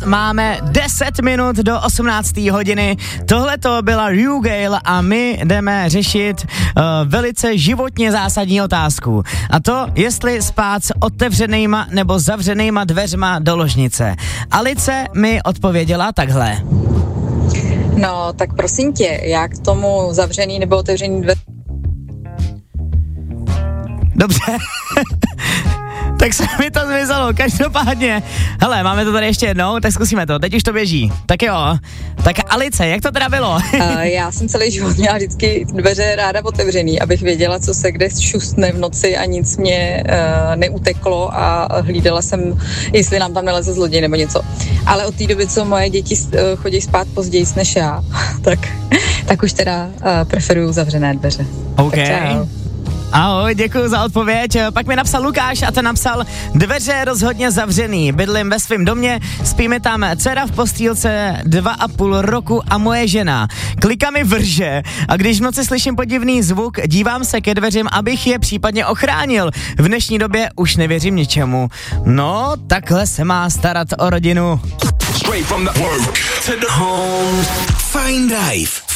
máme 10 minut do 18. hodiny. Tohle to byla Ryu Gale a my jdeme řešit velice životně zásadní otázku. A to, jestli spát s otevřenýma nebo zavřenýma dveřma do ložnice. Alice mi odpověděla takhle. No, tak prosím tě, já k tomu zavřený nebo otevřený dveře... Dobře. Tak se mi to zmizelo, každopádně. Hele, máme to tady ještě jednou, tak zkusíme to, teď už to běží. Tak jo, tak Alice, jak to teda bylo? Já jsem celý život měla vždycky dveře ráda otevřený, abych věděla, co se kde šustne v noci a nic mě neuteklo a hlídala jsem, jestli nám tam neleze zloděj nebo něco. Ale od té doby, co moje děti chodí spát později než já, tak už teda preferuju zavřené dveře. OK. Tak čau. Ahoj, děkuji za odpověď. Pak mi napsal Lukáš a ten napsal: dveře rozhodně zavřený, bydlím ve svém domě, spíme tam dcera v postýlce 2,5 roku a moje žena. Klika mi vrže a když v noci slyším podivný zvuk, dívám se ke dveřím, abych je případně ochránil. V dnešní době už nevěřím ničemu. No, takhle se má starat o rodinu. Fine Drive.